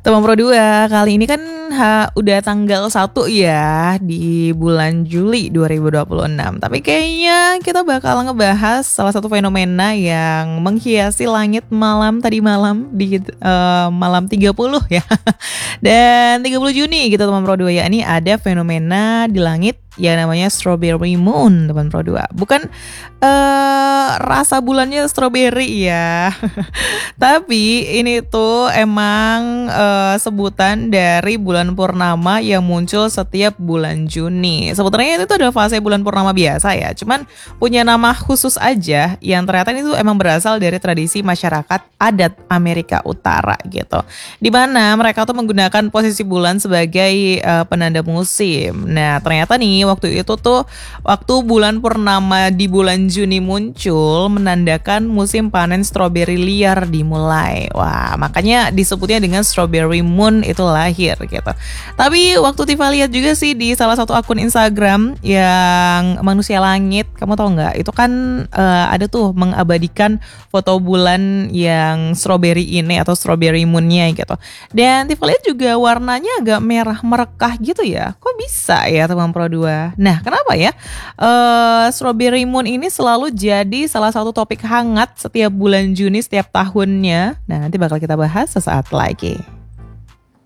Teman Pro 2, kali ini kan udah tanggal 1 ya di bulan Juli 2026. Tapi kayaknya kita bakal ngebahas salah satu fenomena yang menghiasi langit malam tadi malam di malam 30 ya. Dan 30 Juni gitu teman Pro 2 ya. Ini ada fenomena di langit yang namanya strawberry moon teman Pro 2. Bukan rasa bulannya strawberry ya. Tapi ini tuh emang sebutan dari bulan purnama yang muncul setiap bulan Juni. Sebetulnya itu tuh adalah fase bulan purnama biasa ya. Cuman punya nama khusus aja yang ternyata itu emang berasal dari tradisi masyarakat adat Amerika Utara gitu. Dimana mereka tuh menggunakan posisi bulan sebagai penanda musim. Nah ternyata nih waktu itu tuh waktu bulan purnama di bulan Juni muncul menandakan musim panen stroberi liar dimulai. Wah, makanya disebutnya dengan strawberry moon itu lahir gitu. Tapi waktu Tifa lihat juga sih di salah satu akun Instagram yang manusia langit, kamu tahu nggak? Itu kan ada tuh mengabadikan foto bulan yang strawberry ini atau strawberry moonnya gitu. Dan Tifa lihat juga warnanya agak merah merekah gitu ya. Kok bisa ya teman Pro 2? Nah, kenapa ya? Strawberry moon ini selalu jadi salah satu topik hangat setiap bulan Juni setiap tahunnya. Nah, nanti bakal kita bahas sesaat lagi.